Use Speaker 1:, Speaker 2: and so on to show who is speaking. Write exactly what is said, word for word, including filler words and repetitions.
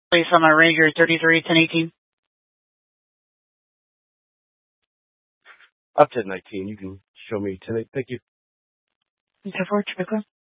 Speaker 1: Please on my Ranger thirty-three ten eighteen.
Speaker 2: Up to nineteen. You can show me ten. Thank you.
Speaker 1: ten four, typical.